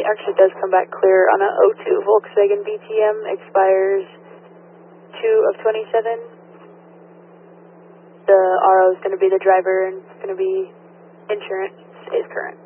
actually does come back clear on a '02 Volkswagen BTM, expires 2 of 27. The RO is going to be the driver and it's going to be insurance, stays current.